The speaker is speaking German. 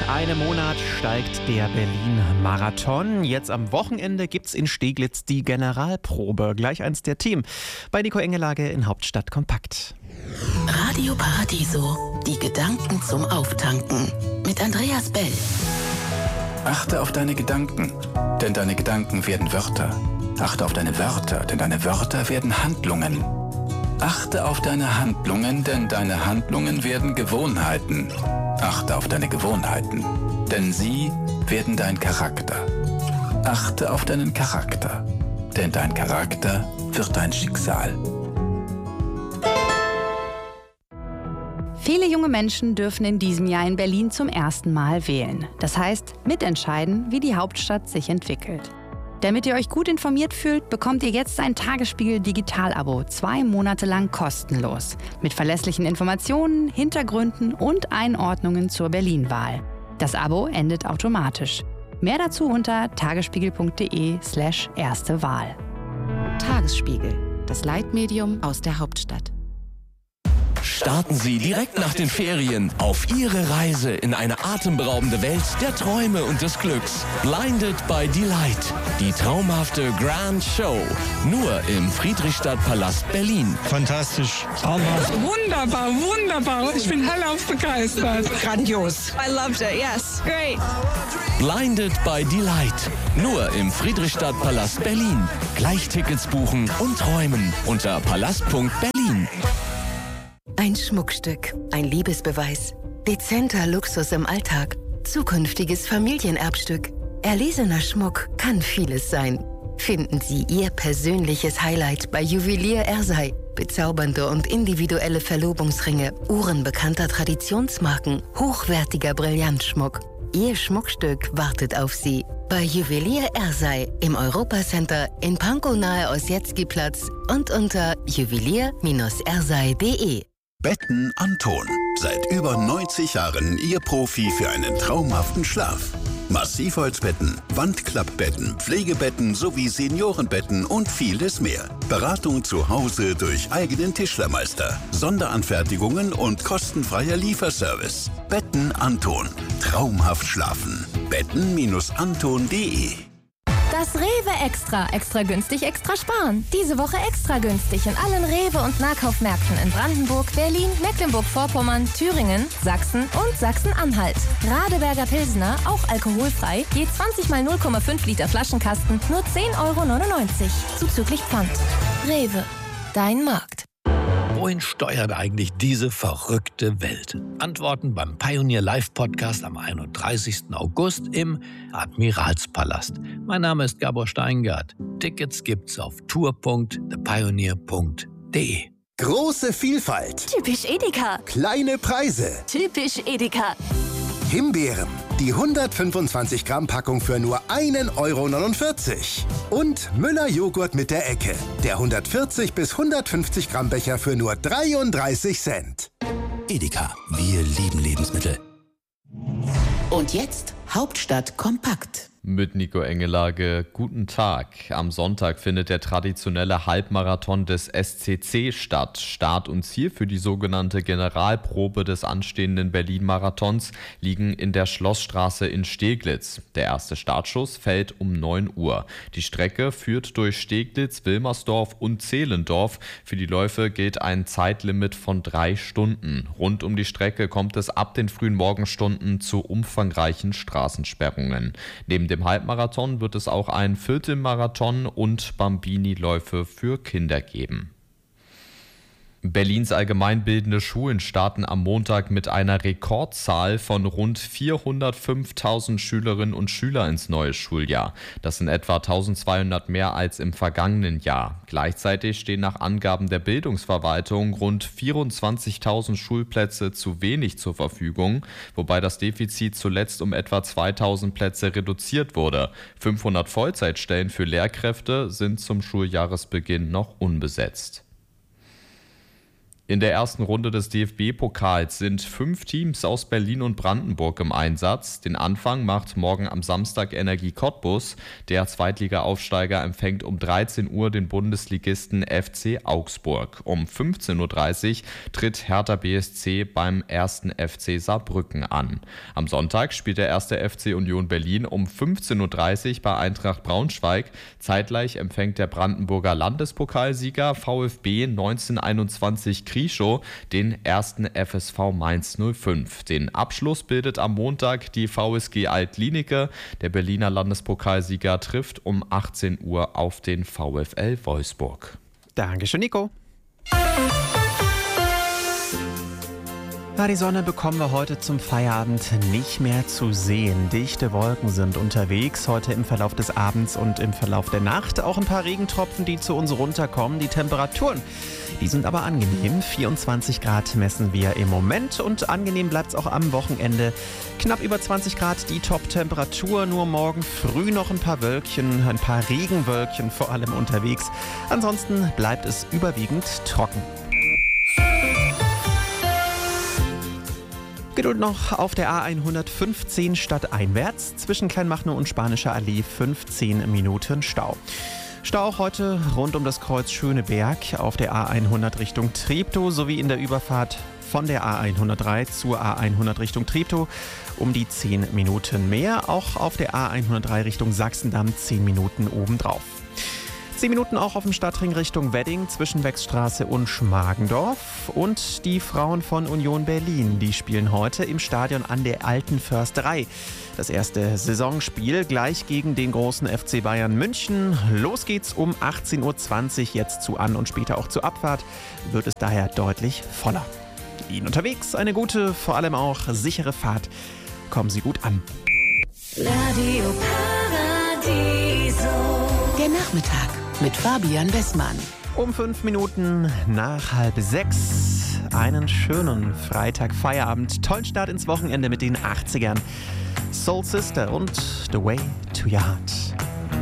einem Monat steigt der Berlin-Marathon. Jetzt am Wochenende gibt's in Steglitz die Generalprobe. Gleich eins der Themen bei Nico Engelage in Hauptstadt kompakt. Radio Paradiso, die Gedanken zum Auftanken mit Andreas Bell. Achte auf deine Gedanken, denn deine Gedanken werden Wörter. Achte auf deine Wörter, denn deine Wörter werden Handlungen. Achte auf deine Handlungen, denn deine Handlungen werden Gewohnheiten. Achte auf deine Gewohnheiten, denn sie werden dein Charakter. Achte auf deinen Charakter, denn dein Charakter wird dein Schicksal. Viele junge Menschen dürfen in diesem Jahr in Berlin zum ersten Mal wählen. Das heißt, mitentscheiden, wie die Hauptstadt sich entwickelt. Damit ihr euch gut informiert fühlt, bekommt ihr jetzt ein Tagesspiegel Digital-Abo 2 Monate lang kostenlos. Mit verlässlichen Informationen, Hintergründen und Einordnungen zur Berlin-Wahl. Das Abo endet automatisch. Mehr dazu unter tagesspiegel.de/erste Wahl. Tagesspiegel, das Leitmedium aus der Hauptstadt. Starten Sie direkt nach den Ferien auf Ihre Reise in eine atemberaubende Welt der Träume und des Glücks. Blinded by Delight. Die traumhafte Grand Show. Nur im Friedrichstadtpalast Berlin. Fantastisch. Traumhaft. Wunderbar, wunderbar. Ich bin hellauf begeistert. Grandios. I loved it, yes. Great. Blinded by Delight. Nur im Friedrichstadtpalast Berlin. Gleich Tickets buchen und träumen unter palast.berlin. Ein Schmuckstück, ein Liebesbeweis, dezenter Luxus im Alltag, zukünftiges Familienerbstück. Erlesener Schmuck kann vieles sein. Finden Sie Ihr persönliches Highlight bei Juwelier Ersey. Bezaubernde und individuelle Verlobungsringe, Uhren bekannter Traditionsmarken, hochwertiger Brillantschmuck. Ihr Schmuckstück wartet auf Sie. Bei Juwelier Ersey im Europacenter in Pankow nahe Ossietzky-Platz und unter juwelier-ersey.de. Betten Anton. Seit über 90 Jahren Ihr Profi für einen traumhaften Schlaf. Massivholzbetten, Wandklappbetten, Pflegebetten sowie Seniorenbetten und vieles mehr. Beratung zu Hause durch eigenen Tischlermeister, Sonderanfertigungen und kostenfreier Lieferservice. Betten Anton. Traumhaft schlafen. Betten-anton.de. Das Rewe Extra. Extra günstig, extra sparen. Diese Woche extra günstig in allen Rewe- und Nahkaufmärkten in Brandenburg, Berlin, Mecklenburg-Vorpommern, Thüringen, Sachsen und Sachsen-Anhalt. Radeberger Pilsner, auch alkoholfrei, je 20 mal 0,5 Liter Flaschenkasten, nur 10,99 €. Zuzüglich Pfand. Rewe. Dein Markt. Wohin steuert eigentlich diese verrückte Welt? Antworten beim Pioneer Live Podcast am 31. August im Admiralspalast. Mein Name ist Gabor Steingart. Tickets gibt's auf tour.thepioneer.de. Große Vielfalt. Typisch Edeka. Kleine Preise. Typisch Edeka. Himbeeren. Die 125 Gramm Packung für nur 1,49 € Und Müller Joghurt mit der Ecke. Der 140 bis 150 Gramm Becher für nur 33 Cent. Edeka. Wir lieben Lebensmittel. Und jetzt Hauptstadt kompakt. Mit Nico Engelage, guten Tag. Am Sonntag findet der traditionelle Halbmarathon des SCC statt. Start und Ziel für die sogenannte Generalprobe des anstehenden Berlin-Marathons liegen in der Schlossstraße in Steglitz. Der erste Startschuss fällt um 9 Uhr. Die Strecke führt durch Steglitz, Wilmersdorf und Zehlendorf. Für die Läufe gilt ein Zeitlimit von 3 Stunden. Rund um die Strecke kommt es ab den frühen Morgenstunden zu umfangreichen Straßensperrungen. Neben dem Halbmarathon wird es auch einen Viertelmarathon und Bambini-Läufe für Kinder geben. Berlins allgemeinbildende Schulen starten am Montag mit einer Rekordzahl von rund 405.000 Schülerinnen und Schüler ins neue Schuljahr. Das sind etwa 1.200 mehr als im vergangenen Jahr. Gleichzeitig stehen nach Angaben der Bildungsverwaltung rund 24.000 Schulplätze zu wenig zur Verfügung, wobei das Defizit zuletzt um etwa 2.000 Plätze reduziert wurde. 500 Vollzeitstellen für Lehrkräfte sind zum Schuljahresbeginn noch unbesetzt. In der ersten Runde des DFB-Pokals sind 5 Teams aus Berlin und Brandenburg im Einsatz. Den Anfang macht morgen am Samstag Energie Cottbus. Der Zweitliga-Aufsteiger empfängt um 13 Uhr den Bundesligisten FC Augsburg. Um 15.30 Uhr tritt Hertha BSC beim 1. FC Saarbrücken an. Am Sonntag spielt der 1. FC Union Berlin um 15.30 Uhr bei Eintracht Braunschweig. Zeitgleich empfängt der Brandenburger Landespokalsieger VfB 1921 Krieschow den 1. FSV Mainz 05. Den Abschluss bildet am Montag die VSG Alt-Lienicke. Der Berliner Landespokalsieger trifft um 18 Uhr auf den VfL Wolfsburg. Dankeschön, Nico. Die Sonne bekommen wir heute zum Feierabend nicht mehr zu sehen. Dichte Wolken sind unterwegs, heute im Verlauf des Abends und im Verlauf der Nacht. Auch ein paar Regentropfen, die zu uns runterkommen. Die Temperaturen, die sind aber angenehm. 24 Grad messen wir im Moment und angenehm bleibt es auch am Wochenende. Knapp über 20 Grad die Top-Temperatur, nur morgen früh noch ein paar Wölkchen, ein paar Regenwölkchen vor allem unterwegs. Ansonsten bleibt es überwiegend trocken. Geduld noch auf der A115 stadteinwärts zwischen Kleinmachnow und Spanischer Allee 15 Minuten Stau. Stau auch heute rund um das Kreuz Schöneberg auf der A100 Richtung Treptow sowie in der Überfahrt von der A103 zur A100 Richtung Treptow um die 10 Minuten mehr. Auch auf der A103 Richtung Sachsendamm 10 Minuten obendrauf. 10 Minuten auch auf dem Stadtring Richtung Wedding zwischen Wechstraße und Schmargendorf. Und die Frauen von Union Berlin, die spielen heute im Stadion an der Alten Försterei. Das erste Saisonspiel gleich gegen den großen FC Bayern München. Los geht's um 18.20 Uhr jetzt zu An- und später auch zur Abfahrt. Wird es daher deutlich voller. Ihnen unterwegs eine gute, vor allem auch sichere Fahrt. Kommen Sie gut an. Radio Paradiso. Der Nachmittag mit Fabian Westmann. Um 5 Minuten nach 5:30. Einen schönen Freitag-Feierabend. Tollen Start ins Wochenende mit den 80ern. Soul Sister und The Way to Your Heart.